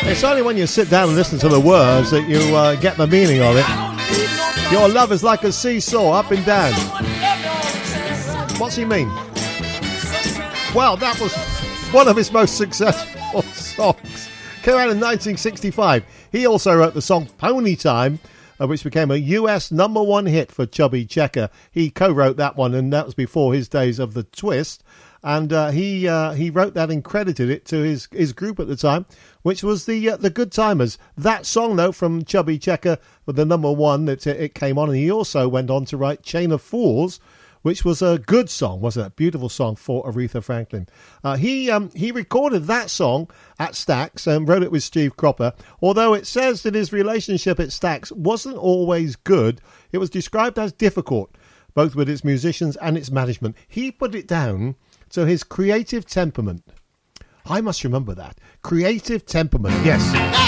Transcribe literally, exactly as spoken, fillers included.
It's only when you sit down and listen to the words that you uh, get the meaning of it. Your love is like a seesaw, up and down. What's he mean? Well, that was one of his most successful songs. Came out in nineteen sixty-five. He also wrote the song Pony Time, uh, which became a U S number one hit for Chubby Checker. He co-wrote that one, and that was before his days of the Twist. And uh, he uh, he wrote that and credited it to his, his group at the time, which was the uh, the Good Timers. That song, though, from Chubby Checker, with the number one, it, it came on. And he also went on to write Chain of Fools, which was a good song, wasn't it? A beautiful song for Aretha Franklin. Uh, he um, he recorded that song at Stax and wrote it with Steve Cropper. Although it says that his relationship at Stax wasn't always good, it was described as difficult, both with its musicians and its management. He put it down to his creative temperament. I must remember that. Creative temperament, yes.